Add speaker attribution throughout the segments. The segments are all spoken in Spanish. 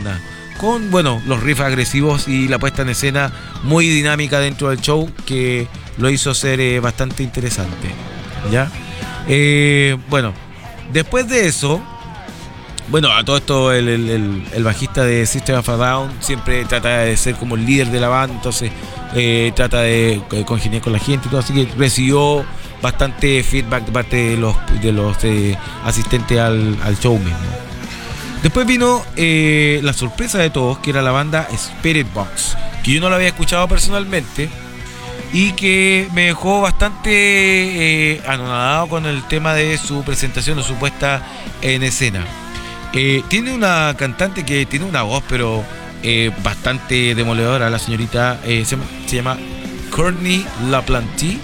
Speaker 1: digna, con, bueno, los riffs agresivos y la puesta en escena muy dinámica dentro del show, que lo hizo ser bastante interesante, ¿ya? Bueno, después de eso, bueno, a todo esto el bajista de System of a Down siempre trata de ser como el líder de la banda, entonces trata de congeniar con la gente y todo, así que recibió bastante feedback de parte de los asistentes al show mismo. Después vino la sorpresa de todos, que era la banda Spirit Box, que yo no la había escuchado personalmente y que me dejó bastante anonadado con el tema de su presentación o su puesta en escena. Tiene una cantante que tiene una voz pero bastante demoledora, la señorita se llama Courtney LaPlantier,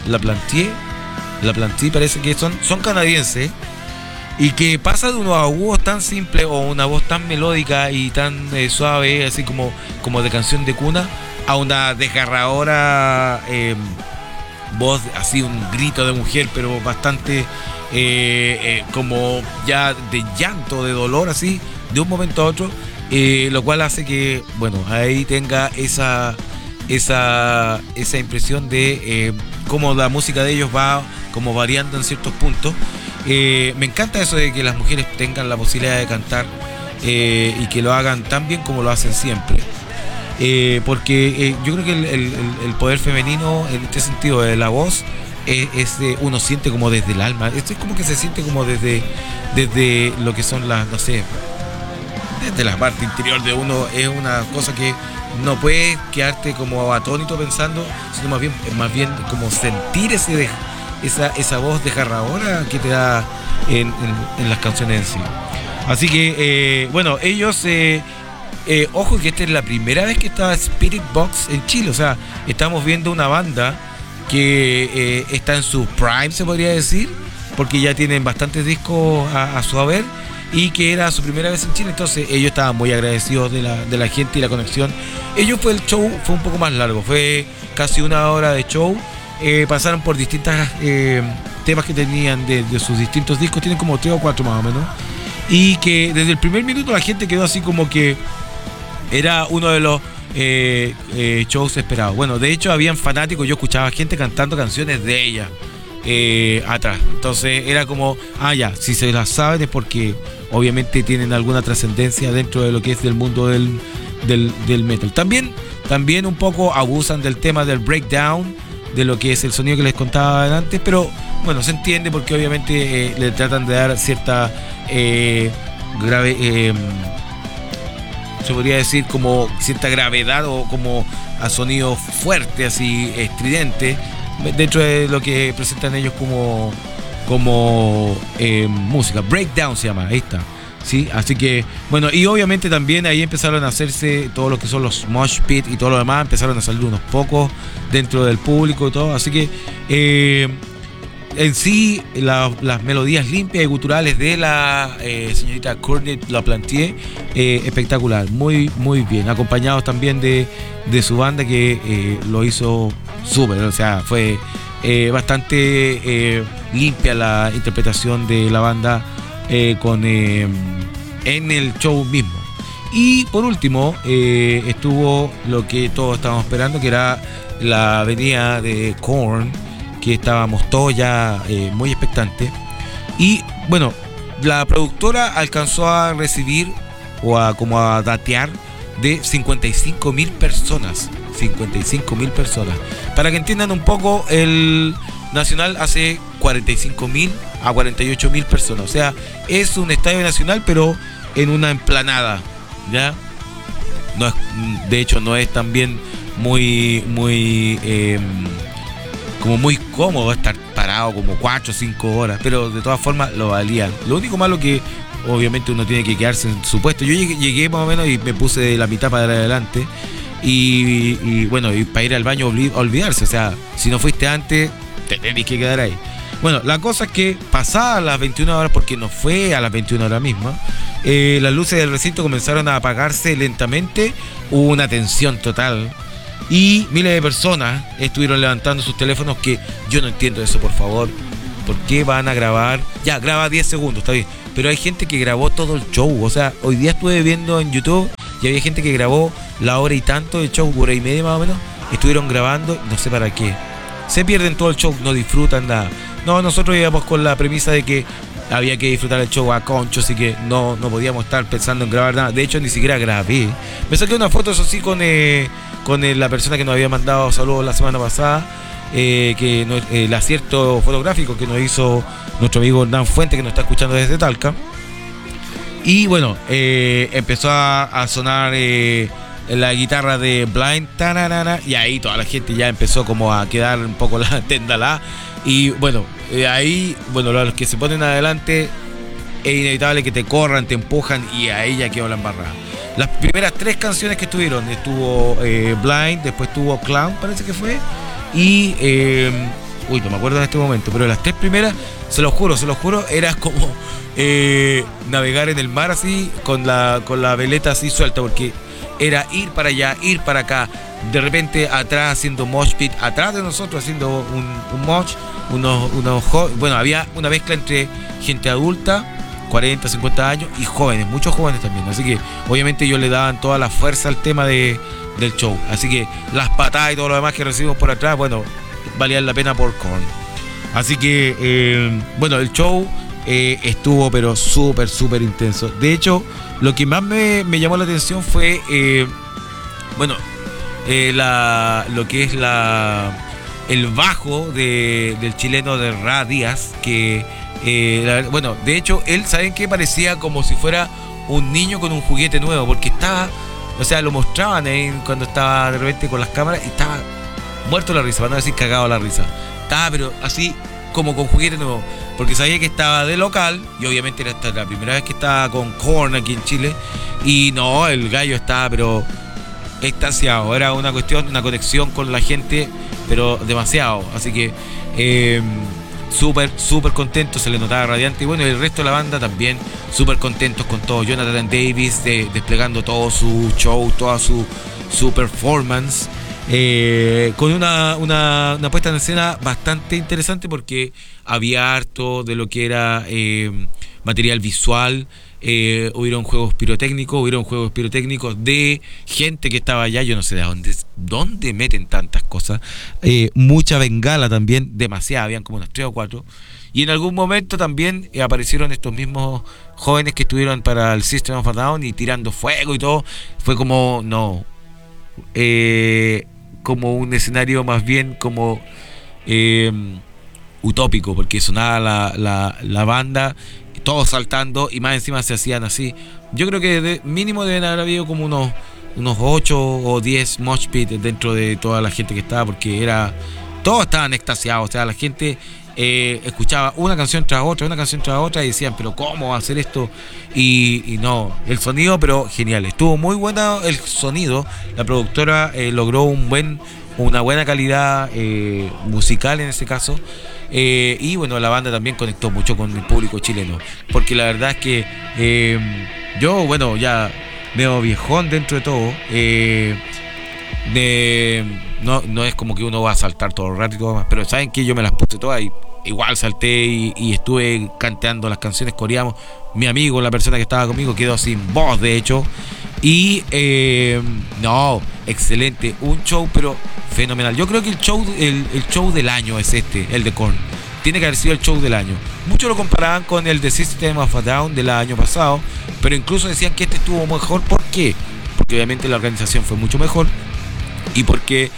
Speaker 1: parece que son canadienses, y que pasa de unos agudos tan simples o una voz tan melódica y tan suave, así como de canción de cuna, a una desgarradora voz, así un grito de mujer, pero bastante como ya de llanto, de dolor, así, de un momento a otro, lo cual hace que, bueno, ahí tenga esa impresión de cómo la música de ellos va como variando en ciertos puntos. Me encanta eso de que las mujeres tengan la posibilidad de cantar y que lo hagan tan bien como lo hacen siempre. Porque yo creo que el poder femenino en este sentido de la voz uno siente como desde el alma. Esto es como que se siente como desde lo que son las, no sé, desde la parte interior de uno. Es una cosa que no puedes quedarte como atónito pensando, sino más bien como sentir esa voz desgarradora que te da en las canciones en sí. Así que bueno, ellos ojo que esta es la primera vez que está Spirit Box en Chile. O sea, estamos viendo una banda que está en su prime, se podría decir, porque ya tienen bastantes discos a su haber, y que era su primera vez en Chile. Entonces ellos estaban muy agradecidos de la gente y la conexión. El show fue un poco más largo, fue casi una hora de show. Pasaron por distintas temas que tenían de sus distintos discos, tienen como 3 o 4 más o menos, y que desde el primer minuto la gente quedó así como que era uno de los shows esperados. Bueno, de hecho habían fanáticos, yo escuchaba gente cantando canciones de ella atrás, entonces era como, ya, si se las saben es porque obviamente tienen alguna trascendencia dentro de lo que es del mundo del metal. También un poco abusan del tema del breakdown, de lo que es el sonido que les contaba antes, pero bueno, se entiende porque obviamente le tratan de dar cierta se podría decir como cierta gravedad o como a sonido fuerte, así estridente, dentro de lo que presentan ellos como música. Breakdown se llama, ahí está. Sí, así que bueno, y obviamente también ahí empezaron a hacerse todo lo que son los mosh pit y todo lo demás, empezaron a salir unos pocos dentro del público y todo, así que en sí las melodías limpias y guturales de la señorita Courtney LaPlantier, espectacular, muy muy bien, acompañados también de su banda que lo hizo súper, o sea, fue bastante limpia la interpretación de la banda en el show mismo. Y por último estuvo lo que todos estábamos esperando, que era la venida de Korn, que estábamos todos ya muy expectantes. Y bueno, la productora alcanzó a recibir o a datear de 55.000 personas. 55.000 personas. Para que entiendan un poco, el Nacional hace 45.000 a 48.000 personas. O sea, es un estadio nacional, pero en una emplanada, ¿ya? No es, de hecho, no es también muy como muy cómodo estar parado como 4 o 5 horas, pero de todas formas lo valían. Lo único malo que obviamente uno tiene que quedarse en su puesto. Yo llegué más o menos y me puse de la mitad para adelante, y bueno, y para ir al baño olvidarse, o sea, si no fuiste antes te tenés que quedar ahí. Bueno, la cosa es que pasadas las 21 horas, porque no fue a las 21 horas mismas, las luces del recinto comenzaron a apagarse lentamente, hubo una tensión total y miles de personas estuvieron levantando sus teléfonos, que yo no entiendo eso, por favor. ¿Por qué van a grabar? Ya, graba 10 segundos, está bien, pero hay gente que grabó todo el show. O sea, hoy día estuve viendo en YouTube y había gente que grabó la hora y tanto del show, hora y media más o menos. Estuvieron grabando, no sé para qué. Se pierden todo el show, no disfrutan nada. No, nosotros íbamos con la premisa de que había que disfrutar el show a concho, así que no podíamos estar pensando en grabar nada. De hecho, ni siquiera grabé. Me saqué una foto, eso sí, con la persona que nos había mandado saludos la semana pasada, el acierto fotográfico que nos hizo nuestro amigo Hernán Fuente, que nos está escuchando desde Talca. Y bueno, empezó a sonar la guitarra de Blind, tararara, y ahí toda la gente ya empezó como a quedar un poco la tendalá. Y bueno, ahí, bueno, los que se ponen adelante es inevitable que te corran, te empujan, y ahí ya quedó la embarrada. Las primeras 3 canciones que estuvo Blind, después estuvo Clown, parece que fue, y no me acuerdo en este momento, pero las 3 primeras, se lo juro, era como navegar en el mar así, con la veleta así suelta, porque era ir para allá, ir para acá, de repente atrás haciendo mosh pit, atrás de nosotros haciendo un mosh, bueno, había una mezcla entre gente adulta, 40, 50 años, y jóvenes, muchos jóvenes también, así que obviamente ellos le daban toda la fuerza al tema del show, así que las patadas y todo lo demás que recibimos por atrás, bueno, valían la pena por Korn. Así que bueno, el show estuvo pero súper intenso. De hecho, lo que más me llamó la atención fue lo que es el bajo del chileno de Ra Díaz, que de hecho él, ¿saben qué? Parecía como si fuera un niño con un juguete nuevo, porque estaba, o sea, lo mostraban cuando estaba de repente con las cámaras y estaba muerto la risa, para no decir cagado la risa. Estaba pero así como con juguete nuevo, porque sabía que estaba de local y obviamente era la primera vez que estaba con Korn aquí en Chile, y no, el gallo estaba pero extasiado, era una conexión con la gente, pero demasiado, así que súper contento, se le notaba radiante, y bueno, el resto de la banda también súper contentos con todo. Jonathan Davis desplegando todo su show, toda su performance, con una puesta en escena bastante interesante, porque había harto de lo que era material visual. Hubieron juegos pirotécnicos de gente que estaba allá, yo no sé de dónde meten tantas cosas, mucha bengala también, demasiada, habían como unas 3 o 4, y en algún momento también aparecieron estos mismos jóvenes que estuvieron para el System of a Down y tirando fuego y todo. Fue como como un escenario más bien como utópico, porque sonaba la banda, todos saltando, y más encima se hacían así. Yo creo que mínimo deben haber habido como unos 8 o 10 mosh pit dentro de toda la gente que estaba, porque todos estaban extasiados. O sea, la gente escuchaba una canción tras otra y decían, pero ¿cómo va a hacer esto? Y no, el sonido, pero genial, estuvo muy bueno el sonido. La productora logró una buena calidad musical en ese caso. Y bueno, la banda también conectó mucho con el público chileno, porque la verdad es que yo, bueno, ya veo viejón dentro de todo, no es como que uno va a saltar todo el rato y todo más, pero saben que yo me las puse todas y igual salté y estuve cantando las canciones, coreamos. Mi amigo, la persona que estaba conmigo, quedó sin voz, de hecho. Y no, excelente, un show pero fenomenal. Yo creo que el show del año es el de Korn. Tiene que haber sido el show del año. Muchos lo comparaban con el de System of a Down del año pasado, pero incluso decían que este estuvo mejor. ¿Por qué? Porque obviamente la organización fue mucho mejor, y porque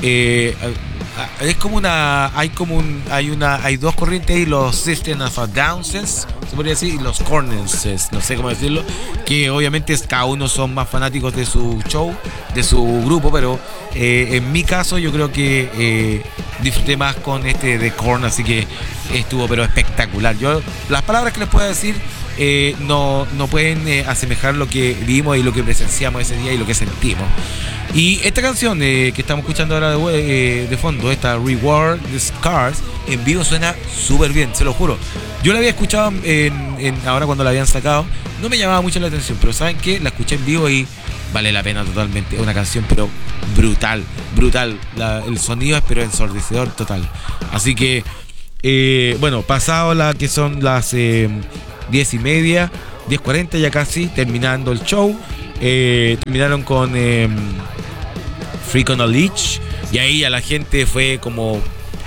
Speaker 1: es como hay dos corrientes ahí, los System of a Downses, se podría decir, y los Kornenses, no sé cómo decirlo, que obviamente cada uno son más fanáticos de su show, de su grupo, pero en mi caso yo creo que disfruté más con este de Korn, así que estuvo pero espectacular. Las palabras que les puedo decir no pueden asemejar lo que vimos y lo que presenciamos ese día y lo que sentimos. Y esta canción que estamos escuchando ahora de fondo, esta Reward the Scars, en vivo suena súper bien, se lo juro. Yo la había escuchado ahora cuando la habían sacado, no me llamaba mucho la atención, pero ¿saben qué? La escuché en vivo y vale la pena totalmente. Es una canción pero brutal. El sonido es pero ensordecedor total. Así que bueno, pasado la que son las 10:30, 10:40 ya casi, terminando el show. Terminaron con Freak on a Leash, y ahí ya la gente fue como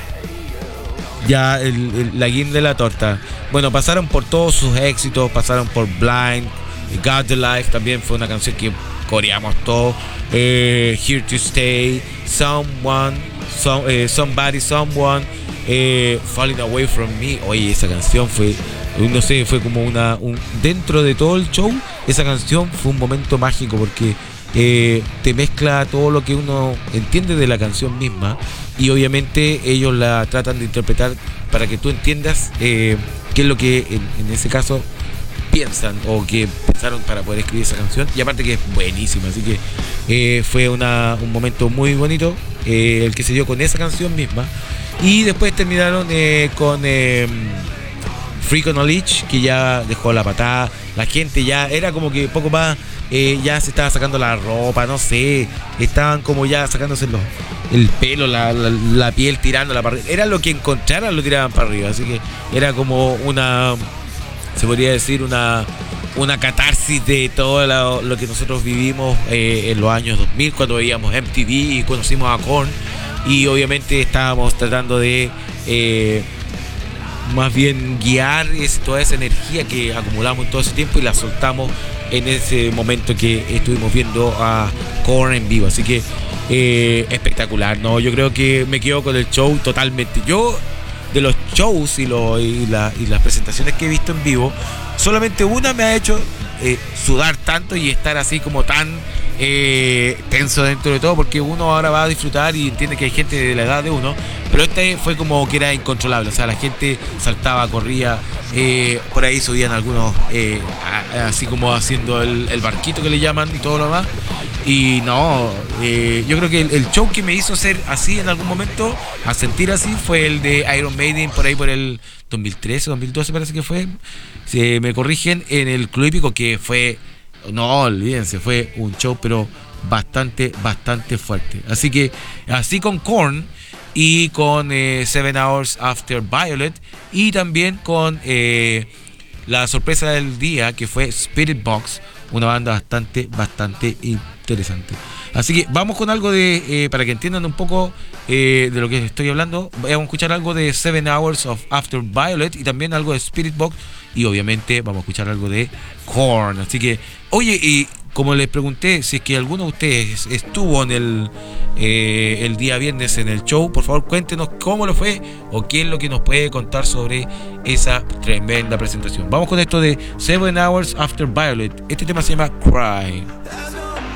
Speaker 1: ya la guinda de la torta. Bueno, pasaron por todos sus éxitos, pasaron por Blind, God the Life también fue una canción que coreamos todos, Here to Stay, Somebody, Someone, Falling Away From Me. Oye, esa canción fue, no sé, fue como dentro de todo el show, esa canción fue un momento mágico porque te mezcla todo lo que uno entiende de la canción misma, y obviamente ellos la tratan de interpretar para que tú entiendas qué es lo que en ese caso piensan o que pensaron para poder escribir esa canción, y aparte que es buenísima, así que fue un momento muy bonito el que se dio con esa canción misma. Y después terminaron con Freak on a Leash, que ya dejó la patada, la gente ya era como que poco más, ya se estaba sacando la ropa, no sé, estaban como ya sacándose el pelo, la piel, tirándola para arriba, era lo que encontraran, lo tiraban para arriba, así que era como se podría decir una catarsis de todo lo que nosotros vivimos en los años 2000, cuando veíamos MTV y conocimos a Korn, y obviamente estábamos tratando de más bien guiar toda esa energía que acumulamos en todo ese tiempo y la soltamos en ese momento que estuvimos viendo a Korn en vivo. Así que espectacular, ¿no? Yo creo que me quedo con el show totalmente. Yo, de los shows y las presentaciones que he visto en vivo, solamente una me ha hecho sudar tanto y estar así como tan tenso dentro de todo, porque uno ahora va a disfrutar y entiende que hay gente de la edad de uno, pero este fue como que era incontrolable, o sea, la gente saltaba, corría, por ahí subían algunos así como haciendo el barquito que le llaman y todo lo demás. Y no, yo creo que el show que me hizo ser así en algún momento, a sentir así, fue el de Iron Maiden por ahí por el 2013, 2012 parece que fue, si me corrigen, en el Club Hípico, que fue, no olvídense, fue un show pero bastante fuerte. Así que así con Korn y con 7 Hours After Violet, y también con la sorpresa del día, que fue Spirit Box, una banda bastante interesante. Así que vamos con algo de para que entiendan un poco de lo que estoy hablando. Vamos a escuchar algo de 7 Hours After Violet y también algo de Spirit Box, y obviamente vamos a escuchar algo de Korn. Así que, oye, y como les pregunté, si es que alguno de ustedes estuvo en el día viernes en el show, por favor cuéntenos cómo lo fue o qué es lo que nos puede contar sobre esa tremenda presentación. Vamos con esto de 7 Hours After Violet. Este tema se llama Cry.